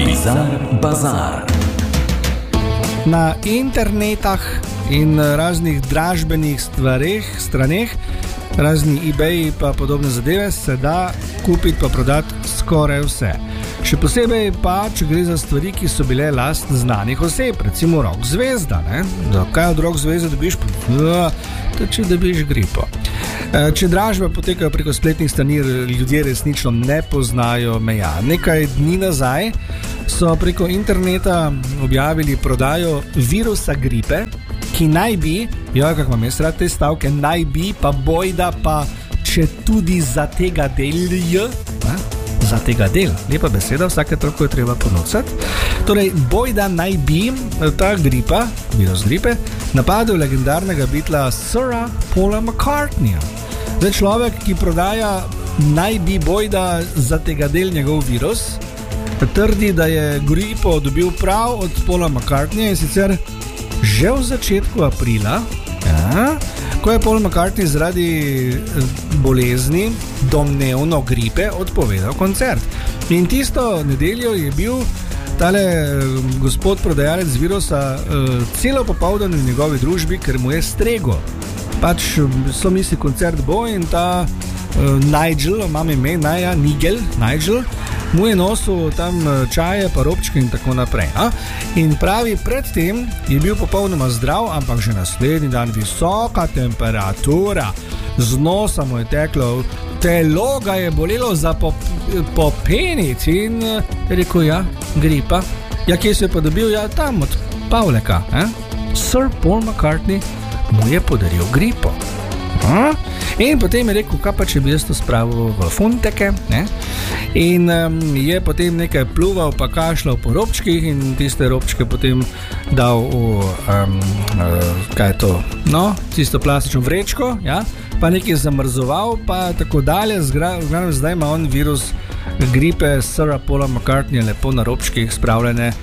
Bizar Bazar. Na internetah in raznih dražbenih straneh, razni eBay pa podobne zadeve, se da kupiti pa prodati skoraj vse. Še posebej pa, če gre za stvari, ki so bile last znanih oseb, recimo rock zvezda. Kaj od rock zvezde dobiš? Če dobiš gripo. Če dražbe potekajo preko spletnih strani, ljudje resnično ne poznajo meja. Nekaj dni nazaj so preko interneta objavili prodajo virusa gripe, ki naj bi, kako imam jaz rad te stavke, naj bi, pa bojda, pa če tudi za tega delj, za tega del, lepa beseda, vsake toliko je treba ponucati. Torej, bojda naj bi ta gripa, virus gripe, napadel legendarnega Beatla Sira Paula McCartneyja. Zdaj človek, ki prodaja naj bi bojda za tega del njegov virus, trdi, da je gripo dobil prav od Paula McCartneyja, in sicer že v začetku aprila, ko je Paul McCartney zaradi bolezni, domnevno gripe, odpovedal koncert. In tisto nedeljo je bil tale gospod prodajalec virusa celo popoldan v njegovi družbi, ker mu je strego. Pač so misli, koncert bo, in ta Nigel, imam ime, Nigel, mu je nosil tam čaje, pa robčke in tako naprej. In pravi, predtem je bil popolnoma zdrav, ampak že naslednji dan visoka temperatura, z nosa mu je teklo, telo ga je bolelo za popenic in rekel, gripa. Kje se je pa dobil? Tam od Pavleka. Sir Paul McCartney mu je podaril gripo. In potem je rekel, kaj pa če bi jaz to spravil v funteke, in je potem nekaj pluval pa kašljal po robčkih in tiste robčke potem dal v tisto plastično vrečko, pa nekaj zamrzoval, pa tako dalje. Zdaj ima on virus gripe Sira Paula McCartneyja lepo na robčkih spravljene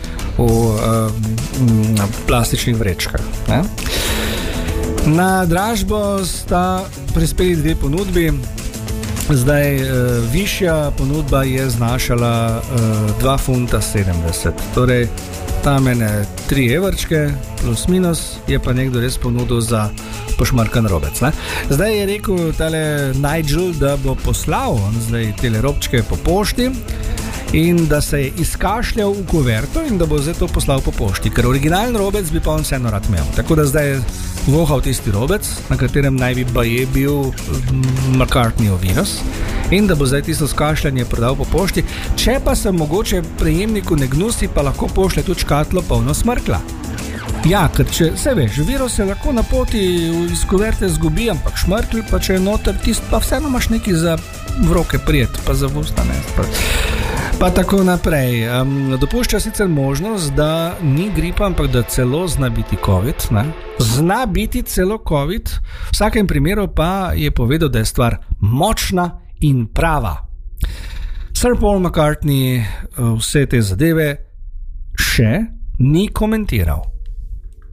v plastičnih vrečkah. Na dražbo sta prispeli dve ponudbi. Zdaj, višja ponudba je znašala 2,70 funta. Torej, tam ene 3 evrčke, plus minus, je pa nekdo res ponudil za pošmarkan robec. Zdaj je rekel tale Nigel, da bo poslal zdaj tele robčke po pošti in da se je izkašljal v kuverto in da bo zdaj to poslal po pošti, ker originalen robec bi pa on vseeno rad imel. Tako da zdaj je vohal tisti robec, na katerem naj bi baje bil McCartneyjev virus, in da bo zdaj tisto skašljanje prodal po pošti. Če pa se mogoče prejemniku ne gnusi, pa lahko pošlje tudi škatlo polno smrkla. Ker se veš, virus se lahko na poti iz kuverte zgubi, ampak šmrkl, pa če je noter tist, pa vseeno imaš nekaj za v roke prijet, pa za v usta pa tako naprej. Dopušča sicer možnost, da ni gripa, ampak da celo zna biti COVID. Zna biti celo COVID. V vsakem primeru pa je povedal, da je stvar močna in prava. Sir Paul McCartney vse te zadeve še ni komentiral.